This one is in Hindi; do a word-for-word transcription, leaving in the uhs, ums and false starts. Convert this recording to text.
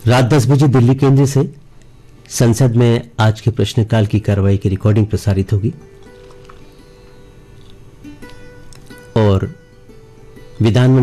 रात दस बजे दिल्ली केंद्र से संसद में आज के प्रश्नकाल की कार्रवाई की रिकॉर्डिंग प्रसारित होगी और विधानमंडल